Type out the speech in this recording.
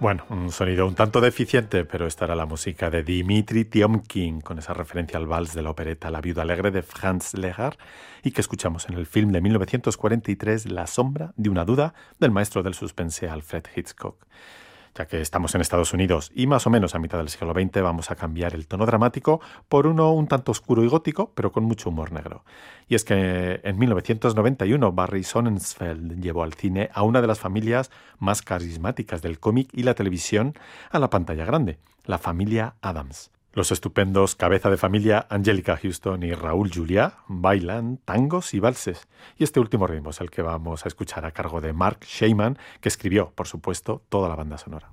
Bueno, un sonido un tanto deficiente, pero esta era la música de Dimitri Tiomkin, con esa referencia al vals de la opereta La viuda alegre de Franz Lehár, y que escuchamos en el film de 1943 La sombra de una duda del maestro del suspense Alfred Hitchcock. Ya que estamos en Estados Unidos y más o menos a mitad del siglo XX, vamos a cambiar el tono dramático por uno un tanto oscuro y gótico, pero con mucho humor negro. Y es que en 1991 Barry Sonnenfeld llevó al cine a una de las familias más carismáticas del cómic y la televisión a la pantalla grande, la familia Addams. Los estupendos cabeza de familia Angelica Houston y Raúl Juliá bailan tangos y valses. Y este último ritmo es el que vamos a escuchar a cargo de Mark Shaiman, que escribió, por supuesto, toda la banda sonora.